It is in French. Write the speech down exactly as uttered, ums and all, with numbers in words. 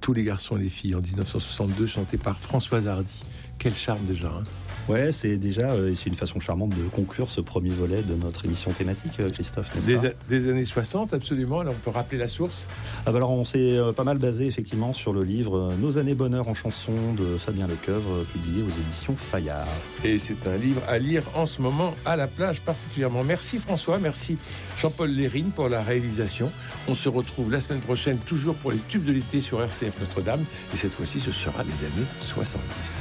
Tous les garçons et les filles en dix-neuf cent soixante-deux, chanté par Françoise Hardy. Quel charme déjà, hein. Ouais, c'est déjà euh, c'est une façon charmante de conclure ce premier volet de notre émission thématique, euh, Christophe, n'est-ce Des, pas a- des années soixante, absolument. Alors, on peut rappeler la source. Ah bah alors, on s'est euh, pas mal basé effectivement sur le livre euh, Nos années bonheur en chanson de Fabien Lecoeuvre, euh, publié aux éditions Fayard. Et c'est un livre à lire en ce moment à la plage particulièrement. Merci François, merci Jean-Paul Lérine pour la réalisation. On se retrouve la semaine prochaine, toujours pour les tubes de l'été sur R C F Notre-Dame. Et cette fois-ci, ce sera les années soixante-dix.